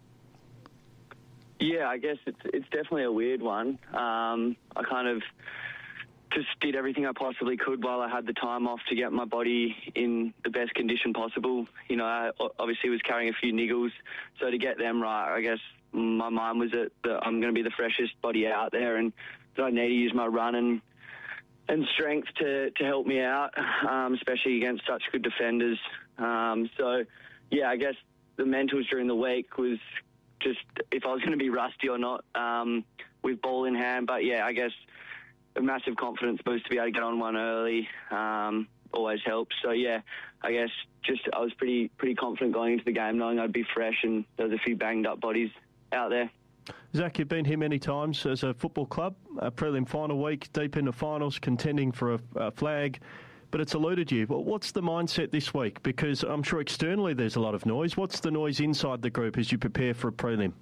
Yeah, I guess it's it's definitely a weird one. Um, I kind of just did everything I possibly could while I had the time off to get my body in the best condition possible. You know, I obviously was carrying a few niggles, so to get them right, I guess my mind was that, that I'm going to be the freshest body out there and that I need to use my run and and strength to, to help me out, um, especially against such good defenders. Um, so, yeah, I guess the mentals during the week was just if I was going to be rusty or not um, with ball in hand. But, yeah, I guess a massive confidence boost to be able to get on one early um, always helps. So, yeah, I guess just I was pretty pretty confident going into the game knowing I'd be fresh and there was a few banged-up bodies out there. Zach, you've been here many times as a football club, a prelim final week, deep into finals, contending for a, a flag, but it's eluded you. Well, what's the mindset this week? Because I'm sure externally there's a lot of noise. What's the noise inside the group as you prepare for a prelim?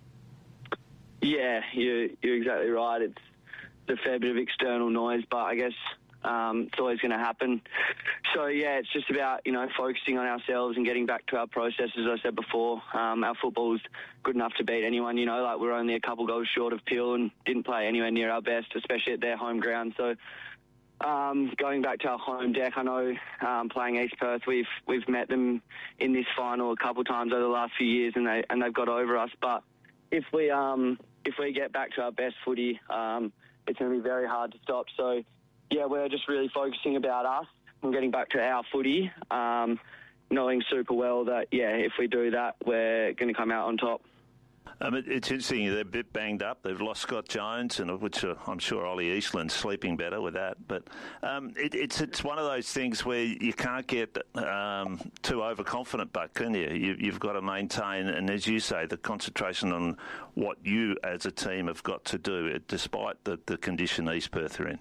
Yeah, you're, you're exactly right. It's a fair bit of external noise, but I guess um, it's always going to happen. So, yeah, it's just about, you know, focusing on ourselves and getting back to our process. As I said before, um, our football's good enough to beat anyone, you know, like we're only a couple goals short of Peel and didn't play anywhere near our best, especially at their home ground. So, um, going back to our home deck, I know um, playing East Perth, we've we've met them in this final a couple of times over the last few years and, they, and they've got over us. But if we, um, if we get back to our best footy, um, it's going to be very hard to stop. So, yeah, we're just really focusing about us and getting back to our footy, um, knowing super well that, yeah, if we do that, we're going to come out on top. Um, it, it's interesting, they're a bit banged up. They've lost Scott Jones, and which uh, I'm sure Ollie Eastland's sleeping better with that. But um, it, it's it's one of those things where you can't get um, too overconfident, but can you? you? You've got to maintain, and as you say, the concentration on what you as a team have got to do, despite the, the condition East Perth are in.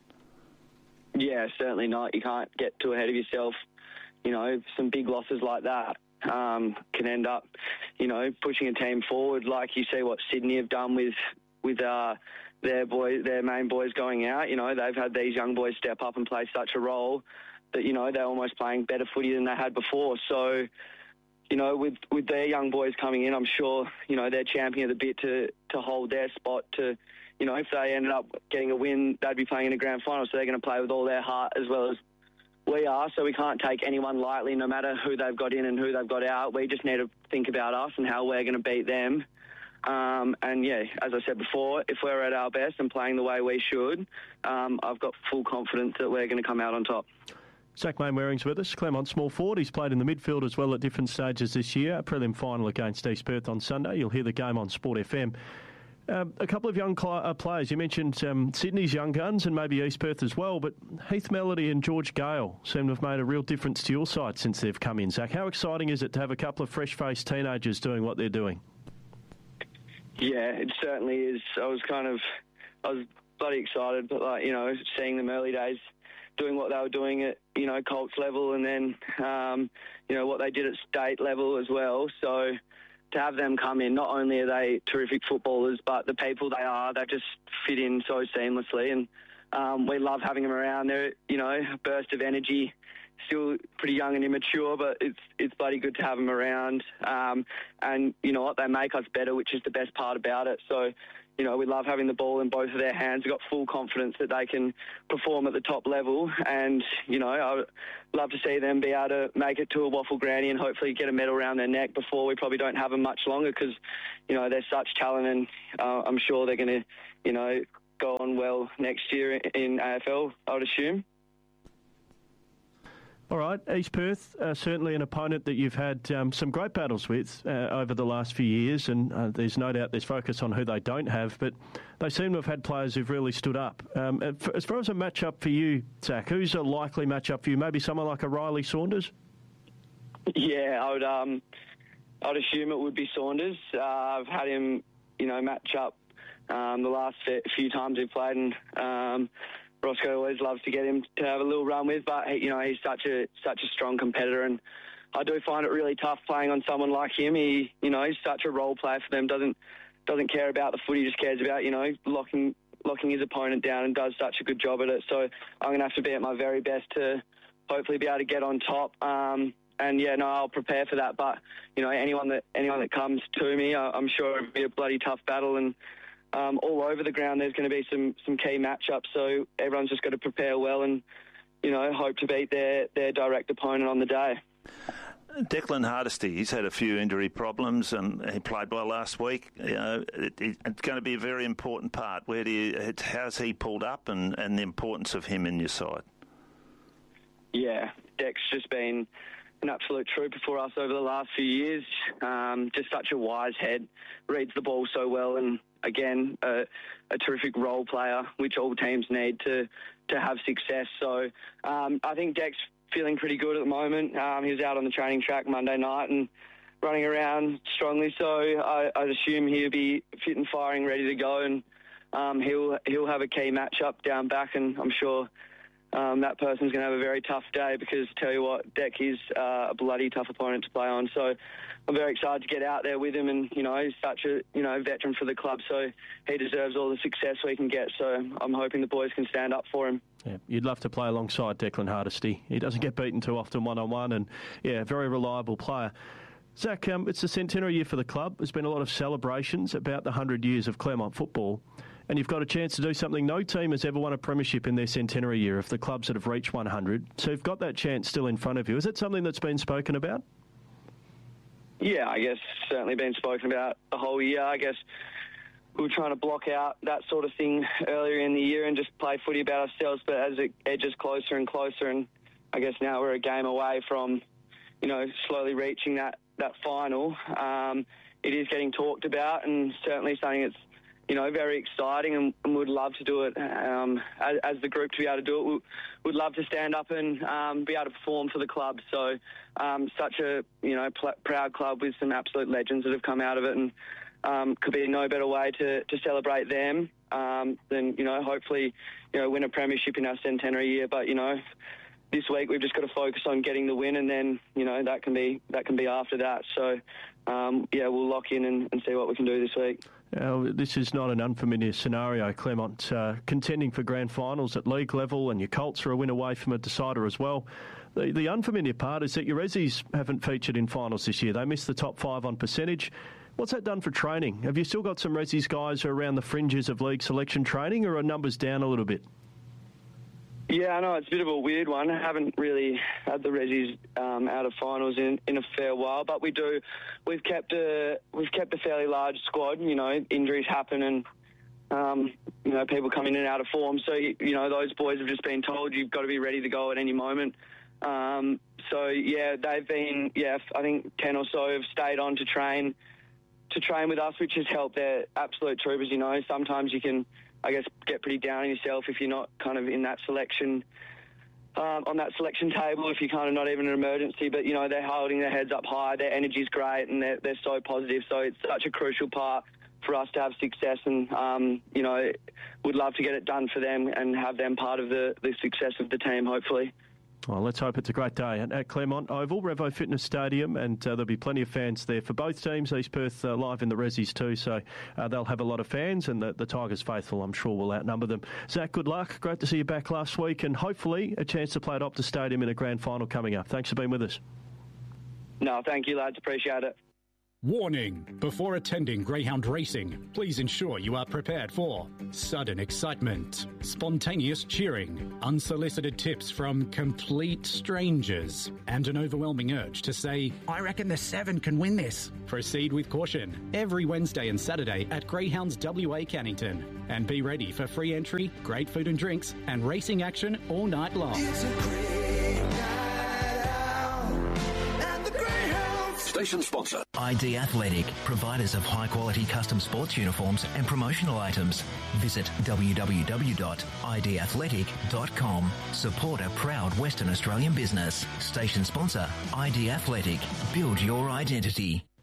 Yeah, certainly not. You can't get too ahead of yourself. You know, some big losses like that um, can end up, you know, pushing a team forward. Like you see what Sydney have done with with uh, their boys, their main boys going out. You know, they've had these young boys step up and play such a role that, you know, they're almost playing better footy than they had before. So, you know, with, with their young boys coming in, I'm sure, you know, they're championing the bit to, to hold their spot to, you know, if they ended up getting a win, they'd be playing in a grand final, so they're going to play with all their heart as well as we are. So we can't take anyone lightly, no matter who they've got in and who they've got out. We just need to think about us and how we're going to beat them. Um, and, yeah, as I said before, if we're at our best and playing the way we should, um, I've got full confidence that we're going to come out on top. Zach Mainwaring's with us, Claremont small forward. He's played in the midfield as well at different stages this year. A prelim final against East Perth on Sunday. You'll hear the game on Sport F M. Um, a couple of young cl- uh, players. You mentioned um, Sydney's young guns and maybe East Perth as well, but Heath Melody and George Gale seem to have made a real difference to your side since they've come in. Zach, how exciting is it to have a couple of fresh-faced teenagers doing what they're doing? Yeah, it certainly is. I was kind of, I was bloody excited, but like, you know, seeing them early days doing what they were doing at, you know, Colts level and then, um, you know, what they did at state level as well. So to have them come in, not only are they terrific footballers, but the people they are, they just fit in so seamlessly. And um, we love having them around. They're, you know, a burst of energy, still pretty young and immature, but it's it's bloody good to have them around. Um, and you know what? They make us better, which is the best part about it. So, you know, we love having the ball in both of their hands. We've got full confidence that they can perform at the top level. And, you know, I would love to see them be able to make it to a waffle granny and hopefully get a medal around their neck before we probably don't have them much longer because, you know, they're such talent and uh, I'm sure they're going to, you know, go on well next year in A F L, I would assume. All right, East Perth, uh, certainly an opponent that you've had um, some great battles with uh, over the last few years, and uh, there's no doubt there's focus on who they don't have, but they seem to have had players who've really stood up. Um, as far as a match-up for you, Zach, who's a likely match-up for you? Maybe someone like a Riley Saunders? Yeah, I would um, I'd assume it would be Saunders. Uh, I've had him, you know, match up um, the last few times we've played, and um, Roscoe always loves to get him to have a little run with, but you know he's such a such a strong competitor, and I do find it really tough playing on someone like him. He, you know, he's such a role player for them. doesn't doesn't care about the footy, just cares about you know locking locking his opponent down, and does such a good job at it. So I'm going to have to be at my very best to hopefully be able to get on top. Um, and yeah, no, I'll prepare for that. But you know, anyone that anyone that comes to me, I'm sure it'll be a bloody tough battle, and Um, all over the ground, there's going to be some, some key matchups, so everyone's just got to prepare well and, you know, hope to beat their, their direct opponent on the day. Declan Hardesty, he's had a few injury problems and he played well last week. You know, it, it's going to be a very important part. Where do you, how's he pulled up and, and the importance of him in your side? Yeah, Dec's just been an absolute trooper for us over the last few years. Um, just such a wise head, reads the ball so well, and again, a, a terrific role player, which all teams need to to have success. So um, I think Dec's feeling pretty good at the moment. Um, he was out on the training track Monday night and running around strongly, so I, I'd assume he'll be fit and firing, ready to go, and um, he'll he'll have a key matchup down back, and I'm sure Um, that person's going to have a very tough day because, tell you what, Dec is uh, a bloody tough opponent to play on. So I'm very excited to get out there with him, and you know he's such a you know veteran for the club, so he deserves all the success we can get. So I'm hoping the boys can stand up for him. Yeah, you'd love to play alongside Declan Hardesty. He doesn't get beaten too often one on one, and yeah, very reliable player. Zach, um, it's the centenary year for the club. There's been a lot of celebrations about the hundred years of Claremont football. And you've got a chance to do something no team has ever won a premiership in their centenary year of the clubs that have reached one hundred. So you've got that chance still in front of you. Is that something that's been spoken about? Yeah, I guess certainly been spoken about the whole year. I guess we were trying to block out that sort of thing earlier in the year and just play footy about ourselves. But as it edges closer and closer, and I guess now we're a game away from, you know, slowly reaching that, that final, um, it is getting talked about, and certainly something that's, you know, very exciting, and, and would love to do it um, as, as the group to be able to do it. We would love to stand up and um, be able to perform for the club. So um, such a, you know, pl- proud club with some absolute legends that have come out of it, and um, could be no better way to, to celebrate them um, than, you know, hopefully, you know, win a premiership in our centenary year. But, you know, this week we've just got to focus on getting the win, and then, you know, that can be that can be after that. So, um, yeah, we'll lock in and, and see what we can do this week. Uh, this is not an unfamiliar scenario. Claremont uh, contending for grand finals at league level, and your Colts are a win away from a decider as well. The, the unfamiliar part is that your Rezzies haven't featured in finals this year. They missed the top five on percentage. What's that done for training? Have you still got some Rezzies guys who are around the fringes of league selection training, or are numbers down a little bit? Yeah, I know it's a bit of a weird one. I haven't really had the Rezzies um, out of finals in, in a fair while, but we do. We've kept a we've kept a fairly large squad. You know, injuries happen, and um, you know people come in and out of form. So you know those boys have just been told you've got to be ready to go at any moment. Um, so yeah, they've been yeah I think ten or so have stayed on to train to train with us, which has helped. They're absolute troopers. You know, sometimes you can, I guess, get pretty down on yourself if you're not kind of in that selection, um, on that selection table, if you're kind of not even an emergency. But, you know, they're holding their heads up high, their energy's great, and they're, they're so positive. So it's such a crucial part for us to have success, and, um, you know, would love to get it done for them and have them part of the, the success of the team, hopefully. Well, let's hope it's a great day at, at Claremont Oval, Revo Fitness Stadium, and uh, there'll be plenty of fans there for both teams. East Perth uh, live in the Rezzies too, so uh, they'll have a lot of fans, and the, the Tigers faithful, I'm sure, will outnumber them. Zach, good luck. Great to see you back last week, and hopefully a chance to play at Optus Stadium in a grand final coming up. Thanks for being with us. No, thank you, lads. Appreciate it. Warning! Before attending greyhound racing, please ensure you are prepared for sudden excitement, spontaneous cheering, unsolicited tips from complete strangers, and an overwhelming urge to say, I reckon the seven can win this. Proceed with caution every Wednesday and Saturday at Greyhounds W A Cannington. And be ready for free entry, great food and drinks, and racing action all night long. Station sponsor. I D Athletic, providers of high-quality custom sports uniforms and promotional items. Visit w w w dot i d athletic dot com. Support a proud Western Australian business. Station sponsor, I D Athletic. Build your identity.